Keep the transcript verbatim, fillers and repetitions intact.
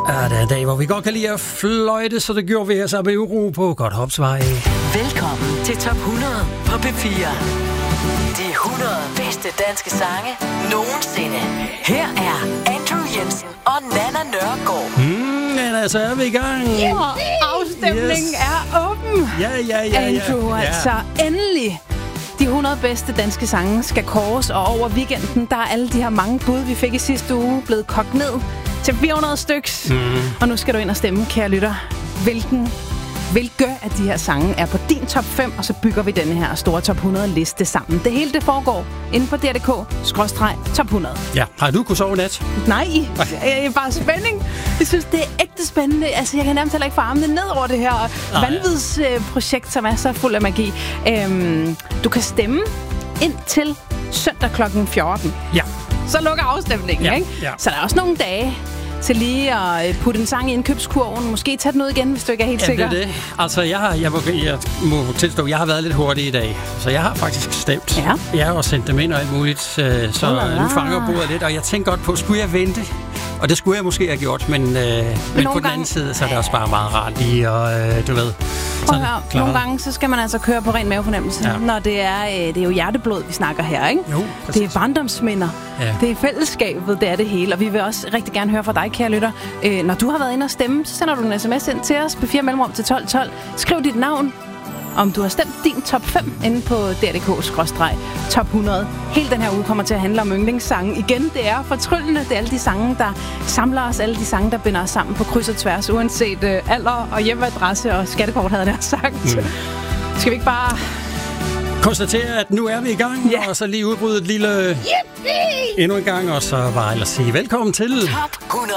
Ja, der er en dag, hvor vi godt kan lide at fløjte, så det gjorde vi her sammen med Uro på Godthåbsvej. Velkommen til top hundrede på P fire. De hundrede bedste danske sange nogensinde. Her er Andrew Jensen og Nanna Nørgaard. Mm, Nanna, så er vi i gang. Yeah. Og afstemningen yes. er åben. Ja, ja, ja, ja. Andrew, ja. altså endelig. De hundrede bedste danske sange skal kåres, og over weekenden, der er alle de her mange bud, vi fik i sidste uge, blevet kogt ned til fire hundrede styks. Mm. Og nu skal du ind og stemme, kære lytter. Hvilken, hvilke af de her sange er på din top fem, og så bygger vi denne her store top hundrede liste sammen. Det hele det foregår inde på D R D K skråstreg top hundrede. Ja, har du kunnet sove nat? Nej, det er bare spænding. Jeg synes, det er ægte spændende. Altså, jeg kan nærmest heller ikke få armene ned over det her vanvidsprojekt, som er så fuld af magi. Øhm, du kan stemme indtil søndag klokken fjorten. Ja. Så lukker afstemningen, ja, ikke? Ja. Så der er også nogle dage til lige at putte en sang i indkøbskurven. Måske tage den ud igen, hvis du ikke er helt ja, sikker. Det er det. Altså, jeg, har, jeg, må, jeg må tilstå, jeg har været lidt hurtig i dag. Så jeg har faktisk stemt. Ja. Jeg har også sendt dem ind og alt muligt. Så, så oh, nu fanger bordet lidt. Og jeg tænkte godt på, skulle jeg vente? Og det skulle jeg måske have gjort. Men, øh, men på gange, den anden side, så er det også bare meget rart lige. Og øh, du ved... Prøv at høre, nogle gange så skal man altså køre på ren mavefornemmelse, ja. Når det er, øh, det er jo hjerteblod, vi snakker her, ikke? Jo, det er barndomsminder, ja. Det er fællesskabet, det er det hele, og vi vil også rigtig gerne høre fra dig, kære lytter. Øh, når du har været inde og stemme, så sender du en sms ind til os på fire mellemrum til tolv tolv. Skriv dit navn, om du har stemt din top fem inde på D R D K skråstreg top hundrede. Hele den her uge kommer til at handle om yndlingssange. Igen, det er fortryllende. Det er alle de sange, der samler os. Alle de sange, der binder os sammen på kryds og tværs. Uanset øh, alder og hjemmeadresse og skattekort, havde jeg sagt. Mm. Skal vi ikke bare... konstatere, at nu er vi i gang. Ja. Og så lige udbryde et lille... Yippie! Endnu en gang. Og så bare ellers sige velkommen til... Top hundrede.